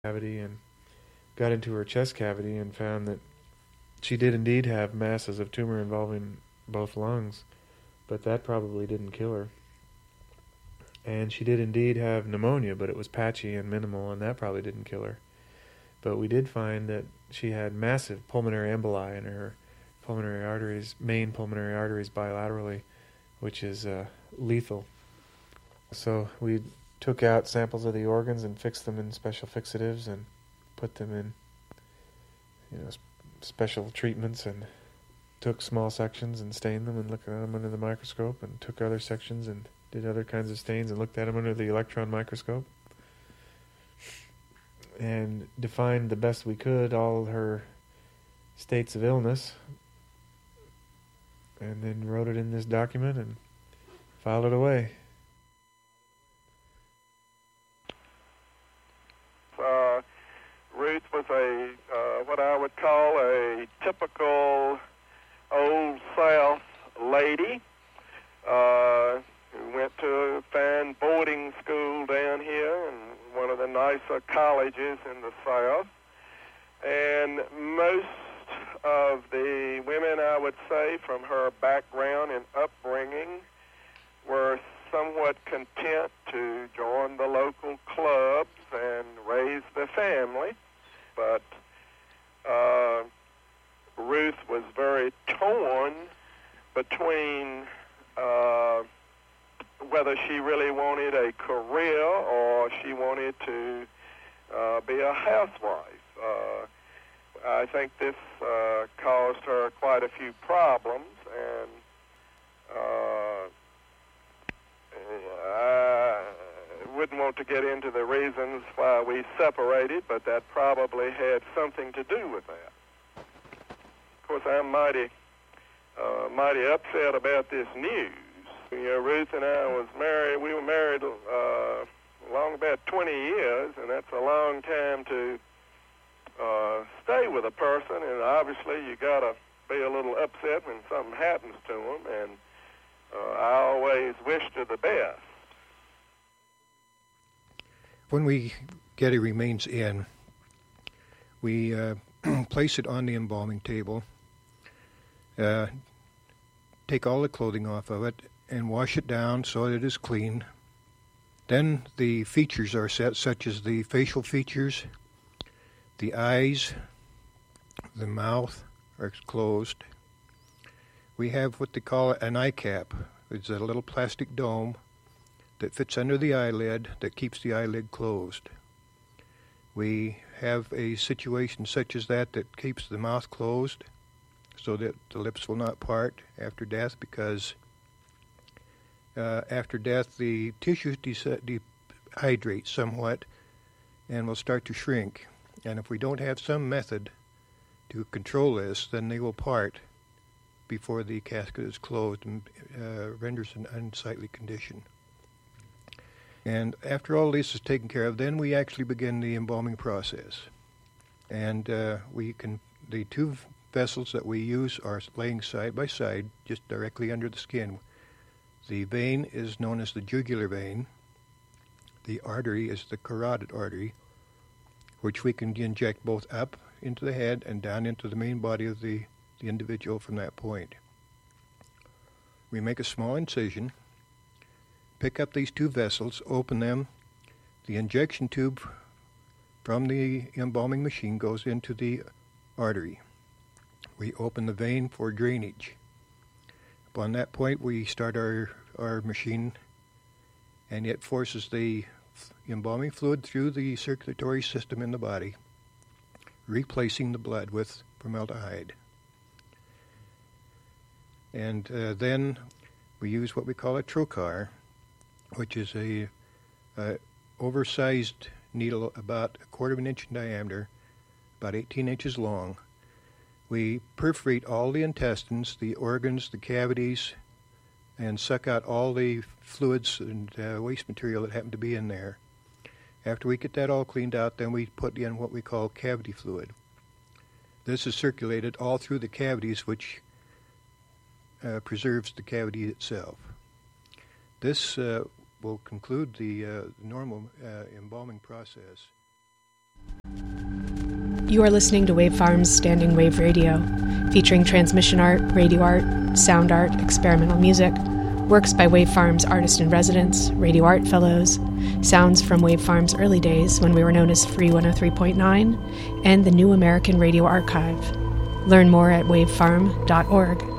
cavity and got into her chest cavity and found that she did indeed have masses of tumor involving both lungs, but that probably didn't kill her. And she did indeed have pneumonia, but it was patchy and minimal, and that probably didn't kill her. But we did find that she had massive pulmonary emboli in her pulmonary arteries, main pulmonary arteries bilaterally, which is lethal. So we took out samples of the organs and fixed them in special fixatives and put them in, special treatments, and took small sections and stained them and looked at them under the microscope, and took other sections and did other kinds of stains and looked at them under the electron microscope, and defined the best we could all her states of illness, and then wrote it in this document and filed it away. Ruth was what I would call a typical old South lady who went to a fine boarding school down here and one of the nicer colleges in the South. And most of the women, I would say, from her background and upbringing were somewhat content to join the local clubs and raise the family. But Ruth was very torn between whether she really wanted a career or she wanted to be a housewife. I think this caused her quite a few problems, and I wouldn't want to get into the reasons why we separated, but that probably had something to do with that. Of course, I'm mighty upset about this news. Ruth and I was married. We were married long about 20 years, and that's a long time to stay with a person. And obviously, you gotta be a little upset when something happens to them. And I always wish her the best. When we get a remains in, we place it on the embalming table, take all the clothing off of it, and wash it down so that it is clean. Then the features are set, such as the facial features, the eyes, the mouth are closed. We have what they call an eye cap. It's a little plastic dome that fits under the eyelid that keeps the eyelid closed. We have a situation such as that keeps the mouth closed so that the lips will not part after death, because after death the tissues dehydrate somewhat and will start to shrink. And if we don't have some method to control this, then they will part before the casket is closed and renders an unsightly condition. And after all this is taken care of, then we actually begin the embalming process. And the two vessels that we use are laying side by side, just directly under the skin. The vein is known as the jugular vein. The artery is the carotid artery, which we can inject both up into the head and down into the main body of the individual from that point. We make a small incision, pick up these two vessels, open them. The injection tube from the embalming machine goes into the artery. We open the vein for drainage. Upon that point, we start our machine, and it forces the embalming fluid through the circulatory system in the body, replacing the blood with formaldehyde. And then we use what we call a trocar, which is a oversized needle about 1/4 of an inch in diameter, about 18 inches long. We perforate all the intestines, the organs, the cavities, and suck out all the fluids and waste material that happen to be in there. After we get that all cleaned out, then we put in what we call cavity fluid. This is circulated all through the cavities, which preserves the cavity itself. This will conclude the normal embalming process. You are listening to Wave Farm's Standing Wave Radio, featuring transmission art, radio art, sound art, experimental music, works by Wave Farm's artist-in-residence, radio art fellows, sounds from Wave Farm's early days when we were known as Free 103.9, and the New American Radio Archive. Learn more at wavefarm.org.